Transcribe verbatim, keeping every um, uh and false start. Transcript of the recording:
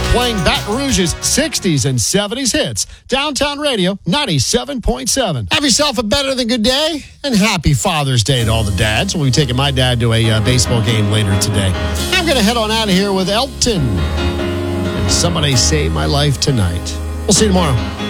playing Baton Rouge's sixties and seventies hits. Downtown Radio, ninety-seven point seven. Have yourself a better than good day, and happy Father's Day to all the dads. We'll be taking my dad to a uh, baseball game later today. I'm going to head on out of here with Elton. And Somebody Saved My Life Tonight. We'll see you tomorrow.